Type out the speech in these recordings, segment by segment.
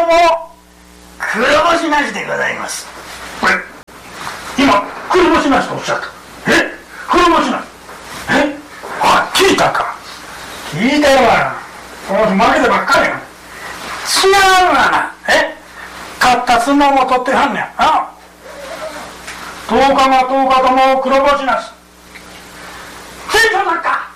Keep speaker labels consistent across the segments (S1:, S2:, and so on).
S1: も黒星なしでございます。
S2: 今黒星なしとおっしゃった。黒星なし。あ、聞いたか。
S1: 聞いたよわ。
S2: 負けてばっかりやん。
S1: 違うわな。勝った相撲も取ってはんねん。
S2: 10日が10日とも黒星なし。
S1: 店長なんか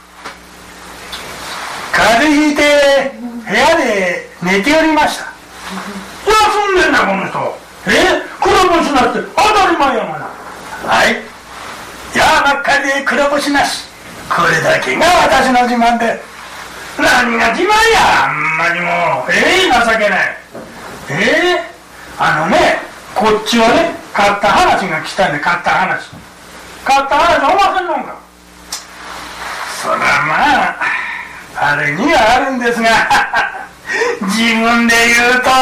S1: 風邪ひいて部屋で寝ておりました。
S2: 休んでんなこの人。黒星なしって当たり前やがな。
S1: はい。やばっかりで黒星なし。これだけが私の自慢で。
S2: 何が自慢や。あんまりもう情けない。こっちはね、勝った話が来たんで、勝った話おませんのんか。
S1: そらまああれにはあるんですが自分で言うと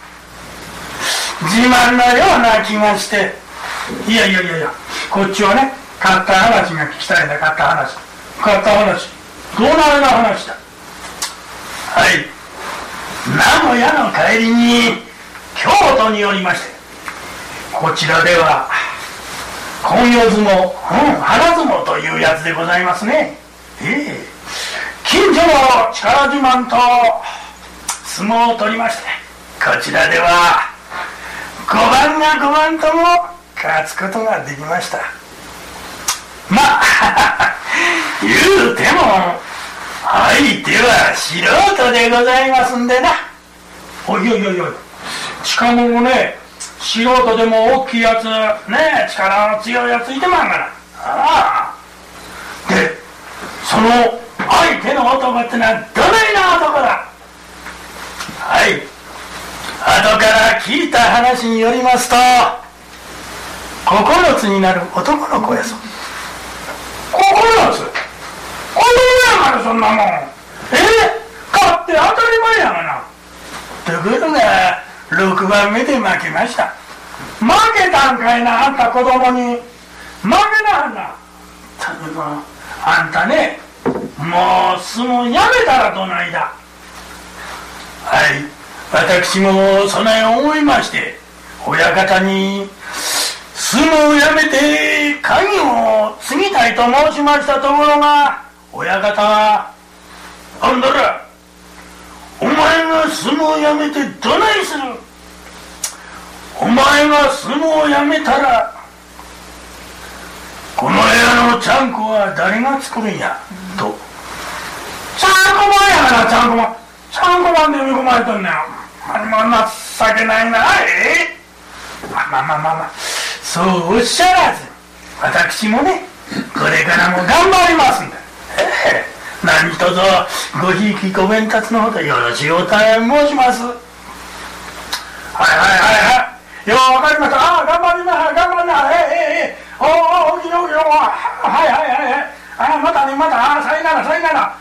S1: 自慢のような気がして。
S2: いやこっちはね、勝った話が聞きたいんだ。勝った話どうなるな話だ。
S1: はい。名古屋の帰りに京都におりまして、こちらでは今夜相撲、腹相撲というやつでございますね。近所の力自慢と相撲を取りまして、こちらでは5番が5番とも勝つことができました。まあ言うても相手は素人でございますんでな。
S2: おい近頃ね、素人でも大きいやつね、力の強いやついてまんがな。
S1: でその相手の男ってのはどないな男だ。はい。後から聞いた話によりますと、9つになる男の子やぞ。
S2: 9つ？子供やがな、そんなもん。勝って当たり前やがな。
S1: ところが6番目で負けました。
S2: 負けたんかいな、あんた子供に。負けなはんな。あんたね、もう相撲やめたらどないだ。
S1: はい。私もそない思いまして、親方に相撲をやめて家業を継ぎたいと申しましたところが、親方は「あんだらお前が相撲をやめてどないする。お前が相撲をやめたらこの部屋のちゃんこは誰が作るんや」と。
S2: ちゃんこまんやがな。ちゃんこまんで読み込まれとんねん。情けないな。
S1: まあそうおっしゃらず、私もねこれからも頑張りますんで、何卒ごひいきご鞭撻のほどよろしゅうお頼み申します。
S2: よう分かりました。頑張りな。おきのまたね、さいなら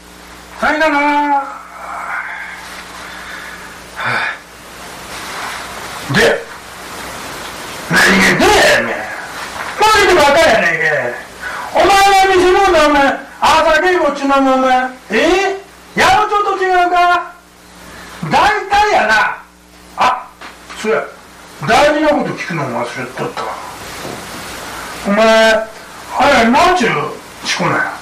S1: で何がどうやねん。
S2: 負けてばっかりやねんけ。お前が見せるんだお前。朝稽古っちゅうのもお前やるちょっと違うか。大体やな。そうや、大事なこと聞くのも忘れとったわ。お前あれなんちゅうしこなんや。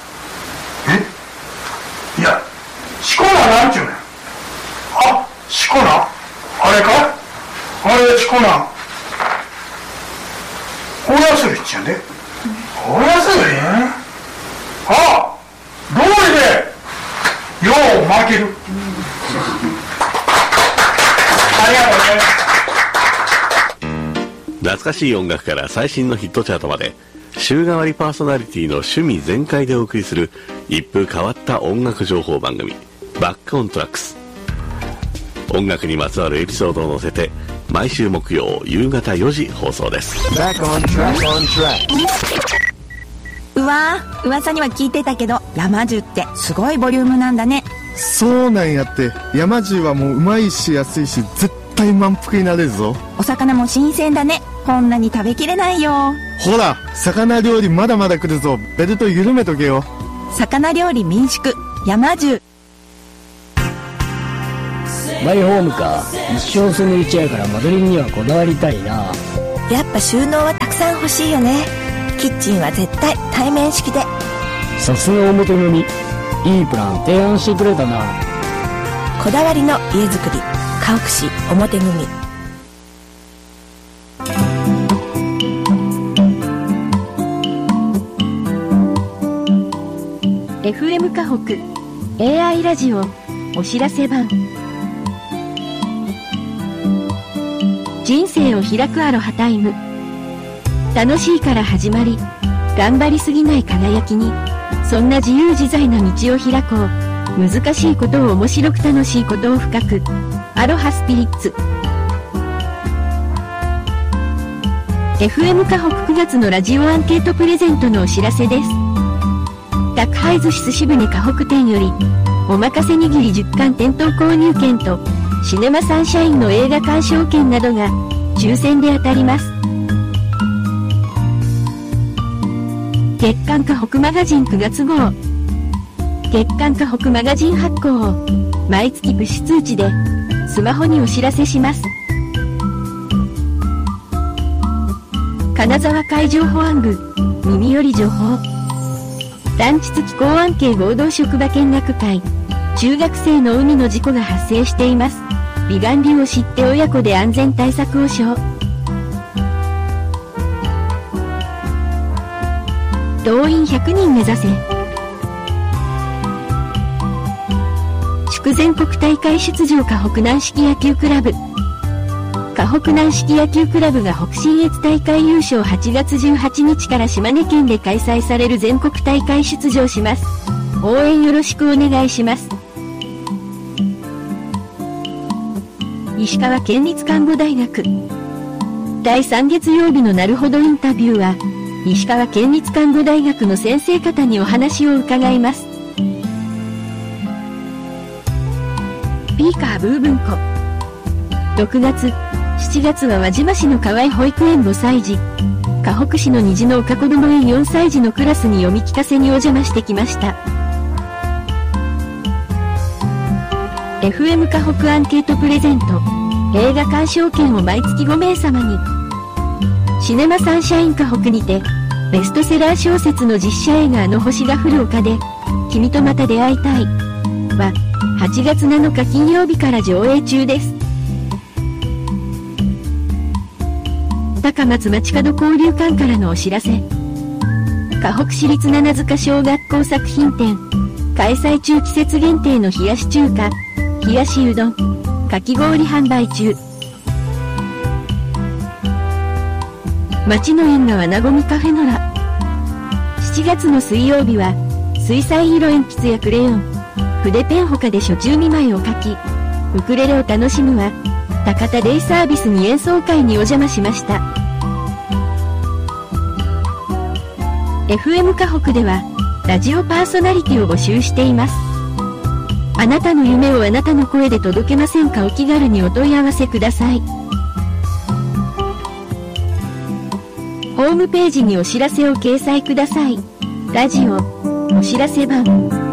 S2: いや、しこなんちゅうねん。しこなあれか。あれしこなおやすりっちゅうんで。おやすりどうりでよう負ける。ありがとうございます。
S3: 懐かしい音楽から最新のヒットチャートまで、週替わりパーソナリティの趣味全開でお送りする一風変わった音楽情報番組、バックオントラックス。音楽にまつわるエピソードを載せて毎週木曜夕方4時放送です。
S4: うわー、噂には聞いてたけど山中ってすごいボリュームなんだね。
S5: そうなんやって。山中はもううまいし安いし絶対満腹になれるぞ。
S4: お魚も新鮮だね。こんなに食べきれないよ。
S5: ほら、魚料理まだまだ来るぞ。ベルト緩めとけよ。
S4: 魚料理民宿山中。
S6: マイホームか。一生住む家やから間取りにはこだわりたいな。
S4: やっぱ収納はたくさん欲しいよね。キッチンは絶対対面式で。
S6: さすが表組。いいプラン提案してくれたな。
S4: こだわりの家づくり、家屋市表組。
S7: FM 河北 AI ラジオお知らせ版。人生を開くアロハタイム。楽しいから始まり、頑張りすぎない輝きに、そんな自由自在な道を開こう。難しいことを面白く楽しいことを深く。アロハスピリッツ。FM 河北9月のラジオアンケートプレゼントのお知らせです。宅配寿司寿司船河北店より、おまかせ握り10貫店頭購入券と、シネマサンシャインの映画鑑賞券などが、抽選で当たります。月刊河北マガジン9月号。月刊河北マガジン発行を、毎月プッシュ通知で、スマホにお知らせします。金沢海上保安部、耳より情報。ランチ付き港湾系合同職場見学会。中学生の海の事故が発生しています。離岸流を知って親子で安全対策をしよう。動員100人目指せ。祝全国大会出場河北軟式野球クラブ。河北軟式野球クラブが北信越大会優勝8月18日から島根県で開催される全国大会出場します。応援よろしくお願いします。石川県立看護大学。第3月曜日のなるほどインタビューは、石川県立看護大学の先生方にお話を伺います。ピーカーブーブンコ。6月、7月は輪島市の河合保育園5歳児、河北市の虹の丘こども園4歳児のクラスに読み聞かせにお邪魔してきました。FM 河北アンケートプレゼント、映画鑑賞券を毎月5名様に。シネマサンシャイン河北にて、ベストセラー小説の実写映画あの星が降る丘で、君とまた出会いたいは、8月7日金曜日から上映中です。高松町角交流館からのお知らせ。河北市立七塚小学校作品展、開催中。季節限定の冷やし中華、冷やしうどん、かき氷販売中。町の縁側なごみカフェノラ。7月の水曜日は、水彩色鉛筆やクレヨン、筆ペンほかで暑中見舞いを書き、ウクレレを楽しむは、高田デイサービスに演奏会にお邪魔しました。FM 河北では、ラジオパーソナリティを募集しています。あなたの夢をあなたの声で届けませんか？お気軽にお問い合わせください。ホームページにお知らせを掲載ください。ラジオ、お知らせ版。